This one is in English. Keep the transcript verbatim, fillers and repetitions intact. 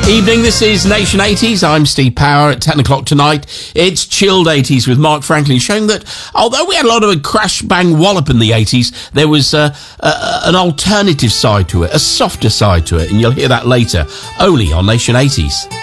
Evening, this is Nation eighties. I'm Steve Power. At ten o'clock tonight, it's Chilled eighties with Mark Franklin, showing that although we had a lot of a crash bang wallop in the eighties, there was uh, uh, an alternative side to it, a softer side to it, and you'll hear that later, only on Nation eighties.